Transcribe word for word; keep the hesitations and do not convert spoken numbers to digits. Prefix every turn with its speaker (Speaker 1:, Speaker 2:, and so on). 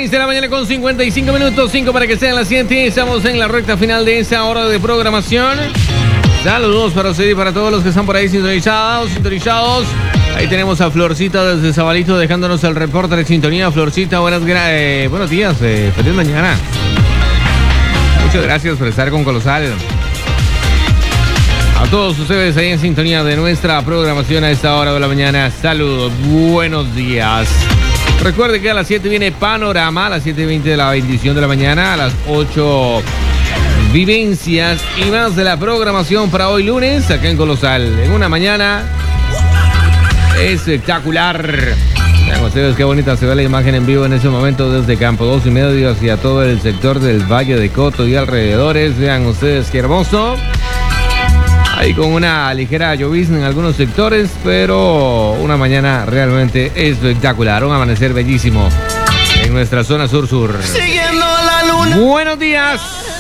Speaker 1: seis de la mañana con cincuenta y cinco minutos, cinco para que sean las siete. Estamos en la recta final de esa hora de programación. Saludos para ustedes y para todos los que están por ahí sintonizados, sintonizados. Ahí tenemos a Florcita desde Sabalito dejándonos el reporte de sintonía. Florcita, buenas, eh, buenos días, eh, feliz mañana. Muchas gracias por estar con Colosal. A todos ustedes ahí en sintonía de nuestra programación a esta hora de la mañana. Saludos, buenos días. Recuerde que a las siete viene Panorama, a las siete y veinte de la bendición de la mañana, a las ocho vivencias y más de la programación para hoy lunes acá en Colosal. En una mañana espectacular. Vean ustedes qué bonita se ve la imagen en vivo en ese momento desde Campo dos y medio hacia todo el sector del Valle de Coto y alrededores. Vean ustedes qué hermoso. Ahí con una ligera llovizna en algunos sectores, pero una mañana realmente espectacular. Un amanecer bellísimo en nuestra zona sur-sur.
Speaker 2: Siguiendo la luna.
Speaker 1: Buenos días.